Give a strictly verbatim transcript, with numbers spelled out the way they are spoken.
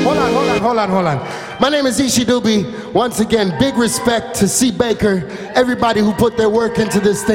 Hold on, hold on, hold on, hold on. My name is Ishi Dubey. Once again, big respect to C. Baker, everybody who put their work into this thing.